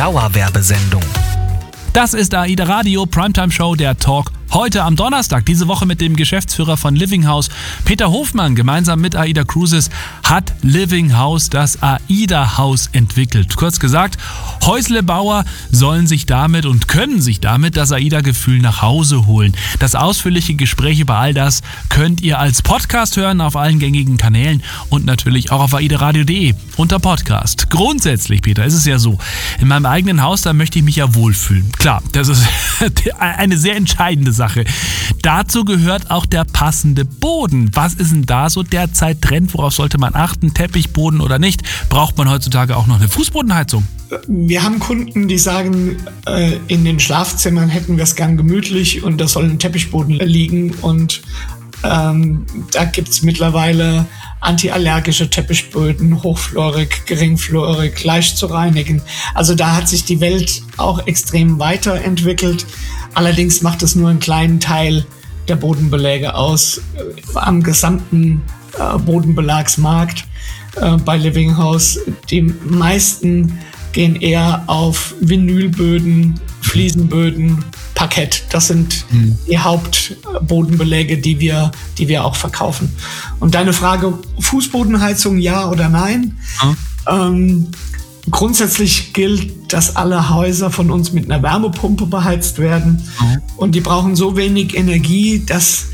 Dauerwerbesendung. Das ist AIDA Radio, Primetime Show, der Talk. Heute am Donnerstag, diese Woche mit dem Geschäftsführer von Living House, Peter Hofmann, gemeinsam mit AIDA Cruises, hat Living House das AIDA Haus entwickelt. Kurz gesagt, Häuslebauer sollen sich damit und können sich damit das AIDA-Gefühl nach Hause holen. Das ausführliche Gespräch über all das könnt ihr als Podcast hören auf allen gängigen Kanälen und natürlich auch auf aidaradio.de unter Podcast. Grundsätzlich, Peter, ist es ja so, in meinem eigenen Haus, da möchte ich mich ja wohlfühlen. Klar, das ist eine sehr entscheidende Sache. Dazu gehört auch der passende Boden. Was ist denn da so derzeit Trend? Worauf sollte man achten? Teppichboden oder nicht? Braucht man heutzutage auch noch eine Fußbodenheizung? Wir haben Kunden, die sagen, in den Schlafzimmern hätten wir es gern gemütlich und da soll ein Teppichboden liegen. Und da gibt's mittlerweile antiallergische Teppichböden, hochfluorig, geringfluorig, leicht zu reinigen. Also da hat sich die Welt auch extrem weiterentwickelt. Allerdings macht es nur einen kleinen Teil der Bodenbeläge aus am gesamten Bodenbelagsmarkt bei Living House. Die meisten gehen eher auf Vinylböden, Fliesenböden, Parkett. Das sind die Hauptbodenbeläge, die wir auch verkaufen. Und deine Frage, Fußbodenheizung, ja oder nein? Grundsätzlich gilt, dass alle Häuser von uns mit einer Wärmepumpe beheizt werden. Und die brauchen so wenig Energie, dass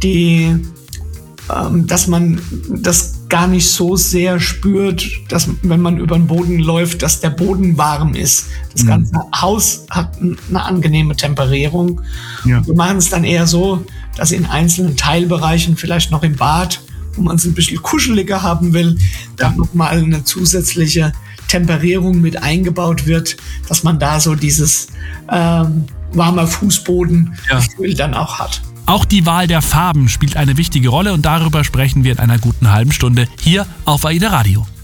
man das gar nicht so sehr spürt, dass, wenn man über den Boden läuft, dass der Boden warm ist. Das ganze Haus hat eine angenehme Temperierung. Ja. Wir machen es dann eher so, dass in einzelnen Teilbereichen, vielleicht noch im Bad, wo man es ein bisschen kuscheliger haben will, dann nochmal eine zusätzliche Temperierung mit eingebaut wird, dass man da so dieses warmer Fußboden-Gefühl dann auch hat. Auch die Wahl der Farben spielt eine wichtige Rolle und darüber sprechen wir in einer guten halben Stunde hier auf AIDA Radio.